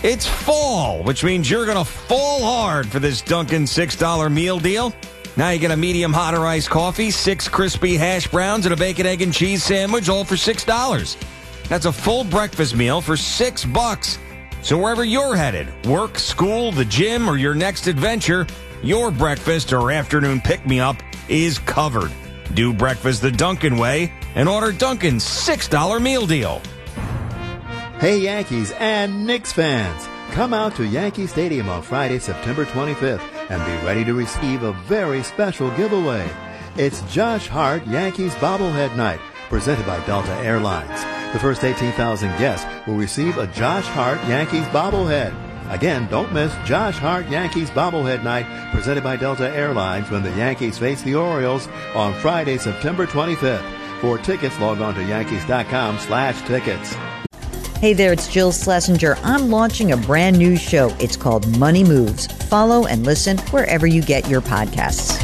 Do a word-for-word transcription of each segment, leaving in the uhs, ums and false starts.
It's fall, which means you're going to fall hard for this Dunkin' six dollar meal deal. Now you get a medium hot or iced coffee, six crispy hash browns, and a bacon, egg, and cheese sandwich, all for six dollars. That's a full breakfast meal for six bucks. So wherever you're headed, work, school, the gym, or your next adventure, your breakfast or afternoon pick-me-up is covered. Do breakfast the Dunkin' way and order Dunkin's six dollar meal deal. Hey Yankees and Knicks fans, come out to Yankee Stadium on Friday, September twenty-fifth and be ready to receive a very special giveaway. It's Josh Hart Yankees Bobblehead Night, presented by Delta Airlines. The first eighteen thousand guests will receive a Josh Hart Yankees bobblehead. Again, don't miss Josh Hart Yankees Bobblehead Night, presented by Delta Airlines, when the Yankees face the Orioles on Friday, September twenty-fifth. For tickets, log on to yankees.com slash tickets. Hey there, it's Jill Schlesinger. I'm launching a brand new show. It's called Money Moves. Follow and listen wherever you get your podcasts.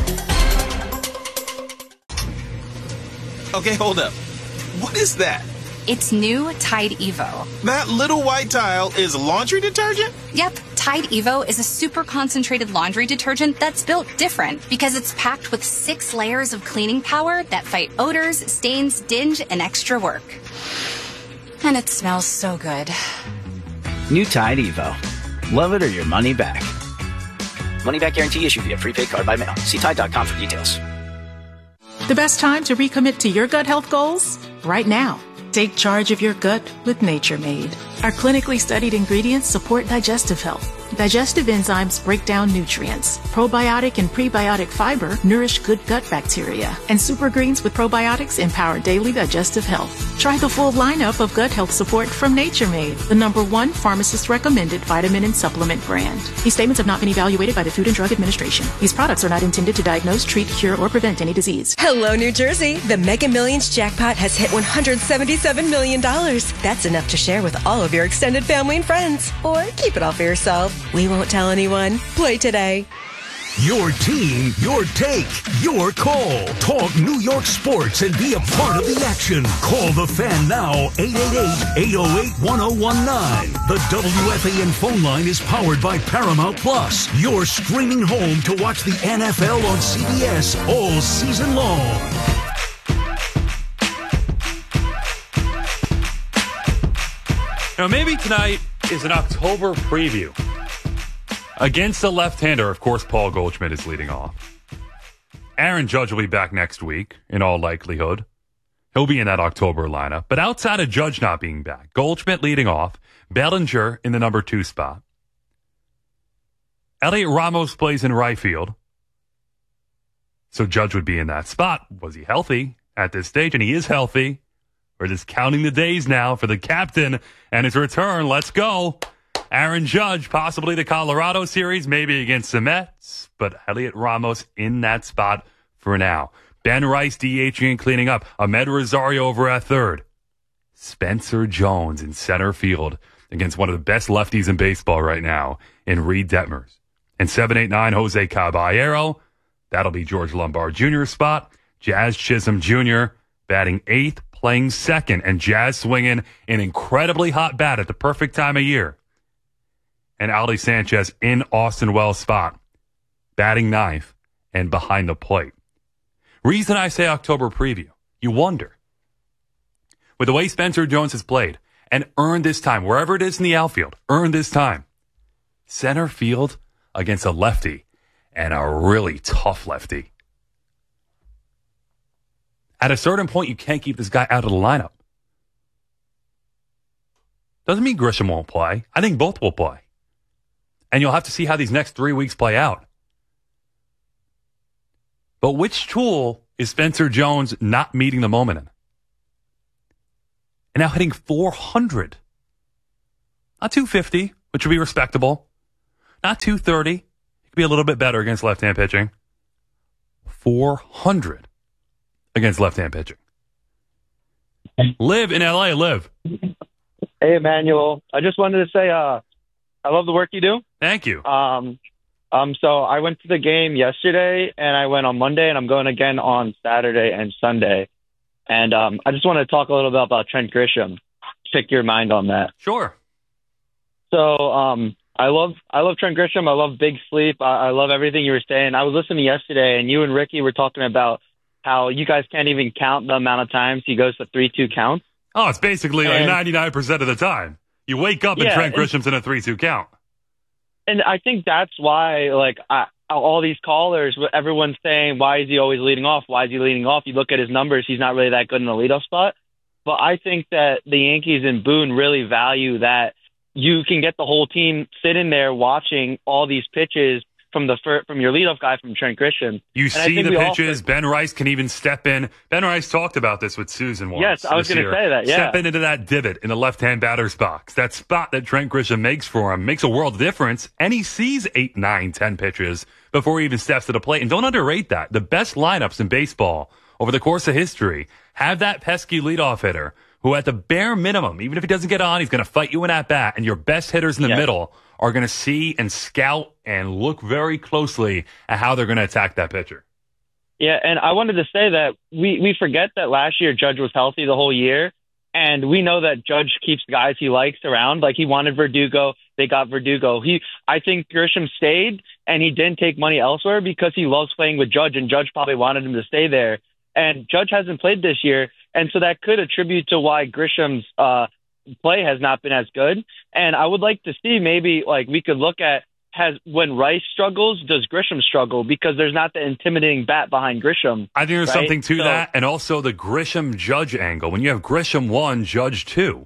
Okay, hold up. What is that? It's new Tide Evo. That little white tile is laundry detergent? Yep, Tide Evo is a super concentrated laundry detergent that's built different because it's packed with six layers of cleaning power that fight odors, stains, dinge, and extra work. And it smells so good. New Tide Evo. Love it or your money back. Money back guarantee issued via prepaid card by mail. See Tide dot com for details. The best time to recommit to your gut health goals? Right now. Take charge of your gut with Nature Made. Our clinically studied ingredients support digestive health. Digestive enzymes break down nutrients. Probiotic and prebiotic fiber nourish good gut bacteria. And super greens with probiotics empower daily digestive health. Try the full lineup of gut health support from Nature Made, the number one pharmacist-recommended vitamin and supplement brand. These statements have not been evaluated by the Food and Drug Administration. These products are not intended to diagnose, treat, cure, or prevent any disease. Hello, New Jersey. The Mega Millions jackpot has hit one hundred seventy-seven million dollars. That's enough to share with all of your extended family and friends. Or keep it all for yourself. We won't tell anyone. Play today. Your team, your take, your call. Talk New York sports and be a part of the action. Call the Fan now, eight eight eight, eight oh eight, one oh one nine. The W F A N phone line is powered by Paramount Plus, your streaming home to watch the N F L on C B S all season long. Now, maybe tonight is an October preview. Against the left-hander, of course, Paul Goldschmidt is leading off. Aaron Judge will be back next week, in all likelihood. He'll be in that October lineup. But outside of Judge not being back, Goldschmidt leading off, Bellinger in the number two spot. Elliot Ramos plays in right field. So Judge would be in that spot. Was he healthy at this stage? And he is healthy. We're just counting the days now for the captain and his return. Let's go. Aaron Judge, possibly the Colorado series, maybe against the Mets, but Elliot Ramos in that spot for now. Ben Rice DHing and cleaning up. Ahmed Rosario over at third. Spencer Jones in center field against one of the best lefties in baseball right now in Reed Detmers. And seven eight nine, Jose Caballero. That'll be George Lombard Junior's spot. Jazz Chisholm Junior batting eighth, playing second, and Jazz swinging an incredibly hot bat at the perfect time of year. And Aldi Sanchez in Austin Wells' spot, batting ninth and behind the plate. Reason I say October preview, you wonder, with the way Spencer Jones has played and earned this time, wherever it is in the outfield, earned this time, center field against a lefty and a really tough lefty. At a certain point, you can't keep this guy out of the lineup. Doesn't mean Grisham won't play. I think both will play. And you'll have to see how these next three weeks play out. But which tool is Spencer Jones not meeting the moment in? And now hitting four hundred. Not two fifty, which would be respectable. Not two thirty. It could be a little bit better against left-hand pitching. four hundred against left-hand pitching. Live in L A, Live. Hey, Emmanuel. I just wanted to say uh, I love the work you do. Thank you. Um, um, so I went to the game yesterday, and I went on Monday, and I'm going again on Saturday and Sunday. And um, I just want to talk a little bit about Trent Grisham. Pick your mind on that. Sure. So um, I love I love Trent Grisham. I love Big Sleep. I, I love everything you were saying. I was listening yesterday, and you and Ricky were talking about how you guys can't even count the amount of times he goes to three two counts. Oh, it's basically and, like ninety-nine percent of the time. You wake up and yeah, Trent and, Grisham's in a three two count. And I think that's why, like, I, all these callers, everyone's saying, why is he always leading off? Why is he leading off? You look at his numbers, he's not really that good in the leadoff spot. But I think that the Yankees and Boone really value that you can get the whole team sitting there watching all these pitches from the fir- from your leadoff guy, from Trent Grisham. You and see the pitches. Also- Ben Rice can even step in. Ben Rice talked about this with Susan once. Yes, I was going to say that, yeah. Step into that divot in the left-hand batter's box. That spot that Trent Grisham makes for him makes a world of difference, and he sees eight, nine, ten pitches before he even steps to the plate. And don't underrate that. The best lineups in baseball over the course of history have that pesky leadoff hitter who, at the bare minimum, even if he doesn't get on, he's going to fight you in at bat, and your best hitters in the yes. middle are going to see and scout and look very closely at how they're going to attack that pitcher. Yeah, and I wanted to say that we, we forget that last year Judge was healthy the whole year, and we know that Judge keeps guys he likes around. Like, he wanted Verdugo. They got Verdugo. He, I think Grisham stayed, and he didn't take money elsewhere because he loves playing with Judge, and Judge probably wanted him to stay there. And Judge hasn't played this year, and so that could attribute to why Grisham's uh, play has not been as good. And I would like to see maybe, like, we could look at has when Rice struggles, does Grisham struggle? Because there's not the intimidating bat behind Grisham. I think there's right? something to so, that, and also the Grisham Judge angle. When you have Grisham one, Judge two,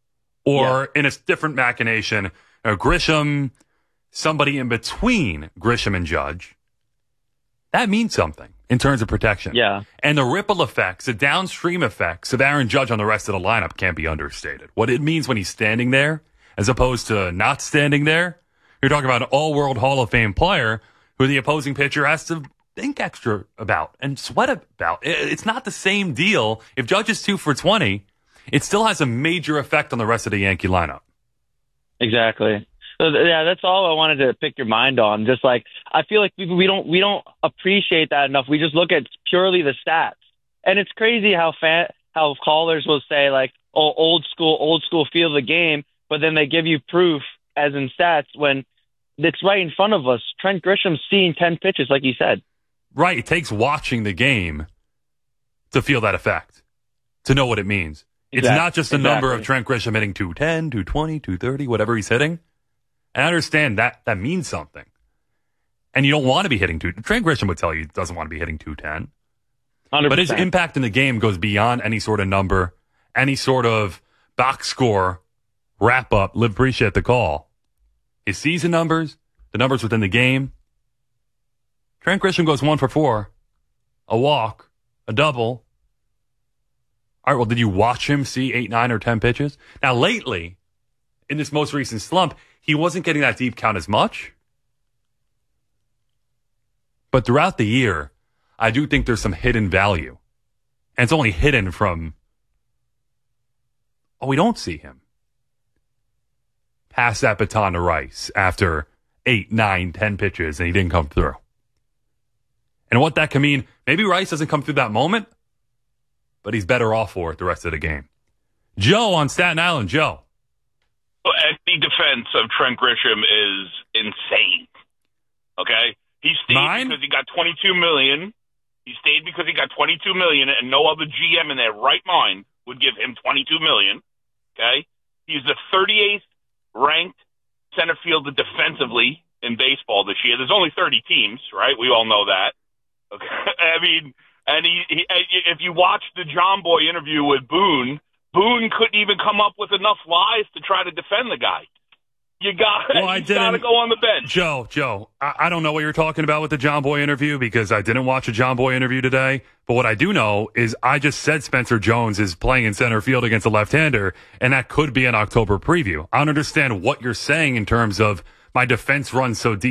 or yeah. in a different machination, uh, Grisham, somebody in between Grisham and Judge, that means something in terms of protection. Yeah. And the ripple effects, the downstream effects of Aaron Judge on the rest of the lineup can't be understated. What it means when he's standing there as opposed to not standing there. You're talking about an all-world Hall of Fame player who the opposing pitcher has to think extra about and sweat about. It's not the same deal. If Judge is two for twenty, it still has a major effect on the rest of the Yankee lineup. Exactly. So yeah, that's all I wanted to pick your mind on. Just like, I feel like we, we don't we don't appreciate that enough. We just look at purely the stats, and it's crazy how fan, how callers will say like, "Oh, old school, old school feel of the game," but then they give you proof as in stats when it's right in front of us. Trent Grisham's seeing ten pitches, like you said. Right. It takes watching the game to feel that effect, to know what it means. It's exactly. not just the exactly. number of Trent Grisham hitting two ten, two twenty, two thirty, whatever he's hitting. And I understand that that means something. And you don't want to be hitting two. Trent Grisham would tell you he doesn't want to be hitting two ten. one hundred percent. But his impact in the game goes beyond any sort of number, any sort of box score, wrap up. Live, appreciate the call. His season numbers, the numbers within the game. Trent Grisham goes one for four, a walk, a double. All right, well, did you watch him see eight, nine, or ten pitches? Now, lately, in this most recent slump, he wasn't getting that deep count as much. But throughout the year, I do think there's some hidden value. And it's only hidden from, oh, we don't see him pass that baton to Rice after eight, nine, ten pitches, and he didn't come through. And what that can mean, maybe Rice doesn't come through that moment, but he's better off for it the rest of the game. Joe on Staten Island. Joe. Well, any defense of Trent Grisham is insane. Okay? He stayed Mine? because he got twenty-two million dollars. He stayed because he got twenty-two million dollars, and no other G M in their right mind would give him twenty-two million dollars. Okay? He's the thirty-eighth ranked center fielder defensively in baseball this year. There's only thirty teams, right? We all know that. Okay? I mean, and he, he, if you watch the John Boy interview with Boone, Boone couldn't even come up with enough lies to try to defend the guy. You got well, I to go on the bench. Joe, Joe, I, I don't know what you're talking about with the John Boy interview because I didn't watch a John Boy interview today. But what I do know is I just said Spencer Jones is playing in center field against a left-hander, and that could be an October preview. I don't understand what you're saying in terms of my defense runs so deep.